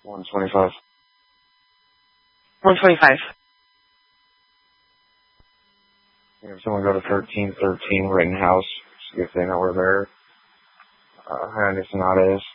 125. 125. If someone go to 1313 Rittenhouse, see if they know where they're Hyundai Sonata is.